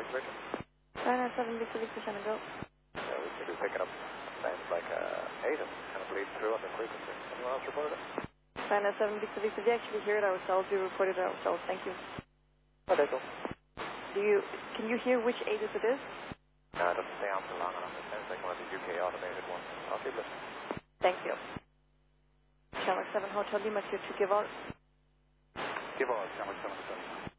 Victor. 997 Victor Victor, Shannon, go. We seem to be picking up names like Aiden, kind of bleeding through on the frequency. Anyone else reported it? 997 Victor Victor, we actually hear it ourselves, we reported it ourselves, thank you. Okay, cool. Can you hear which ATIS it is? No, it doesn't stay on for long enough. It sounds like one of the UK automated ones. I'll keep listening. Thank you. Shamrock 7 Hotel Lima, clear to give out. Give all, Sandwich 7 to 7.